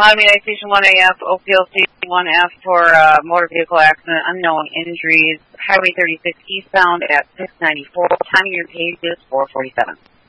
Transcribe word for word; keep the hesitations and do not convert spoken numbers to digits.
Miami Station one A F, O P L C one F for uh, motor vehicle accident, unknown injuries, Highway thirty-six eastbound at six ninety-four. Time of your page is four forty-seven.